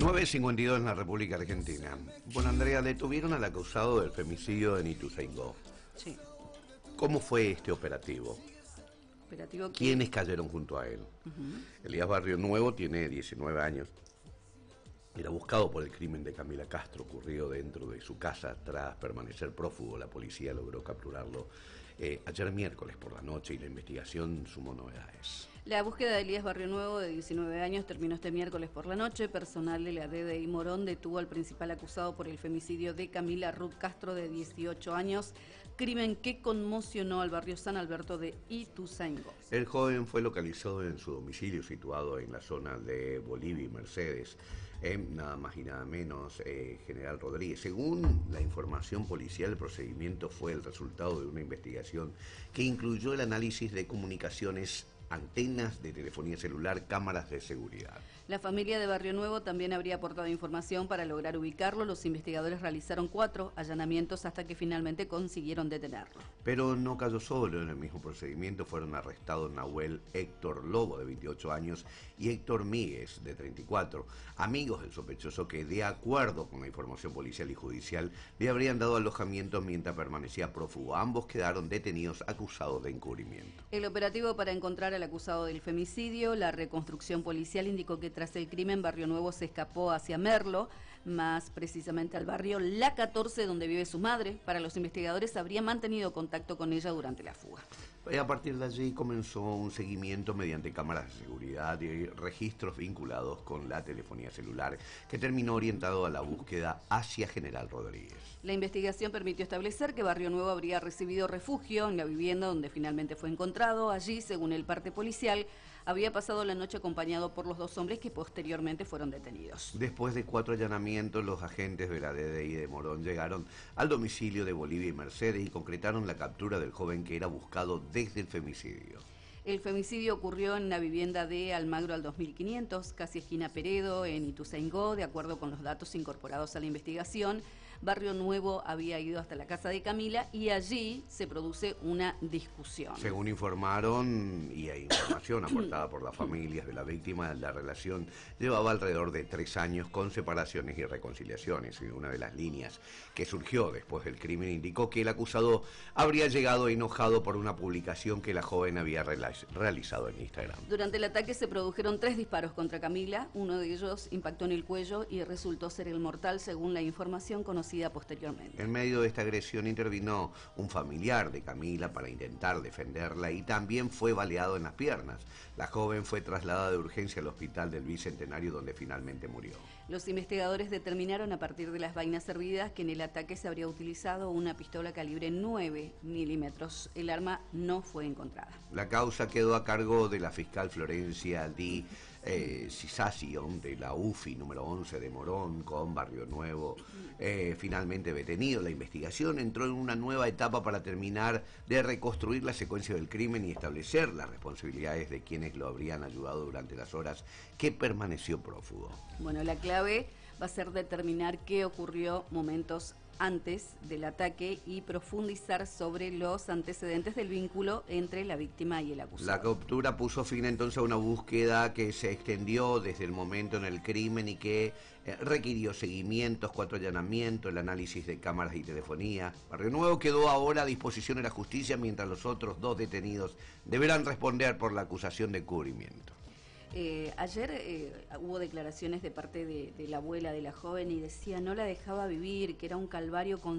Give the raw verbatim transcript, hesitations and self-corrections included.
nueve cincuenta y dos en la República Argentina. Bueno, Andrea, detuvieron al acusado del femicidio en Ituzaingó. Sí. ¿Cómo fue este operativo? Operativo que... ¿Quiénes cayeron junto a él? Uh-huh. Elías Barrio Nuevo tiene diecinueve años. Era buscado por el crimen de Camila Castro, ocurrido dentro de su casa. Tras permanecer prófugo, la policía logró capturarlo eh, ayer miércoles por la noche y la investigación sumó novedades. La búsqueda de Elías Barrio Nuevo, de diecinueve años, terminó este miércoles por la noche. Personal de la D D I Morón detuvo al principal acusado por el femicidio de Camila Ruth Castro, de dieciocho años, crimen que conmocionó al barrio San Alberto de Ituzaingó. El joven fue localizado en su domicilio, situado en la zona de Bolivia y Mercedes, en nada más y nada menos eh, General Rodríguez. Según la información policial, el procedimiento fue el resultado de una investigación que incluyó el análisis de comunicaciones, antenas de telefonía celular, cámaras de seguridad. La familia de Barrio Nuevo también habría aportado información para lograr ubicarlo. Los investigadores realizaron cuatro allanamientos hasta que finalmente consiguieron detenerlo. Pero no cayó solo. En el mismo procedimiento fueron arrestados Nahuel Héctor Lobo, de veintiocho años, y Héctor Míguez, de treinta y cuatro, amigos del sospechoso que, de acuerdo con la información policial y judicial, le habrían dado alojamiento mientras permanecía prófugo. Ambos quedaron detenidos acusados de encubrimiento. El operativo para encontrar al acusado del femicidio, la reconstrucción policial indicó que tras el crimen, Barrio Nuevo se escapó hacia Merlo, más precisamente al barrio La catorce, donde vive su madre. Para los investigadores, habría mantenido contacto con ella durante la fuga. A partir de allí comenzó un seguimiento mediante cámaras de seguridad y registros vinculados con la telefonía celular, que terminó orientado a la búsqueda hacia General Rodríguez. La investigación permitió establecer que Barrio Nuevo habría recibido refugio en la vivienda donde finalmente fue encontrado. Allí, según el parte policial, había pasado la noche acompañado por los dos hombres que posteriormente fueron detenidos. Después de cuatro allanamientos, los agentes de la D D I de Morón llegaron al domicilio de Bolivia y Mercedes y concretaron la captura del joven que era buscado desde el femicidio. El femicidio ocurrió en la vivienda de Almagro al dos mil quinientos, casi esquina Peredo, en Ituzaingó. De acuerdo con los datos incorporados a la investigación, Barrio Nuevo había ido hasta la casa de Camila y allí se produce una discusión. Según informaron, y hay información aportada por las familias de la víctima, la relación llevaba alrededor de tres años con separaciones y reconciliaciones. Y una de las líneas que surgió después del crimen indicó que el acusado habría llegado enojado por una publicación que la joven había realizado realizado en Instagram. Durante el ataque se produjeron tres disparos contra Camila. Uno de ellos impactó en el cuello y resultó ser el mortal, según la información conocida posteriormente. En medio de esta agresión intervino un familiar de Camila para intentar defenderla y también fue baleado en las piernas. La joven fue trasladada de urgencia al hospital del Bicentenario, donde finalmente murió. Los investigadores determinaron a partir de las vainas servidas que en el ataque se habría utilizado una pistola calibre nueve milímetros. El arma no fue encontrada. La causa quedó a cargo de la fiscal Florencia Di eh, Cisación, de la U F I número once de Morón, con Barrio Nuevo eh, finalmente detenido. La investigación entró en una nueva etapa para terminar de reconstruir la secuencia del crimen y establecer las responsabilidades de quienes lo habrían ayudado durante las horas que permaneció prófugo. Bueno, la clave va a ser determinar qué ocurrió momentos antes del ataque y profundizar sobre los antecedentes del vínculo entre la víctima y el acusado. La captura puso fin entonces a una búsqueda que se extendió desde el momento en el crimen y que eh, requirió seguimientos, cuatro allanamientos, el análisis de cámaras y telefonía. Barrio Nuevo quedó ahora a disposición de la justicia, mientras los otros dos detenidos deberán responder por la acusación de encubrimiento. Eh, ayer eh, hubo declaraciones de parte de, de la abuela de la joven y decía no la dejaba vivir, que era un calvario con